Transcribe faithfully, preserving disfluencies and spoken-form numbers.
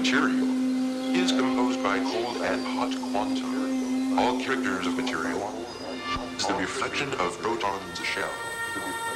material is composed by cold and hot quantum. All characters of material is the reflection of protons shell.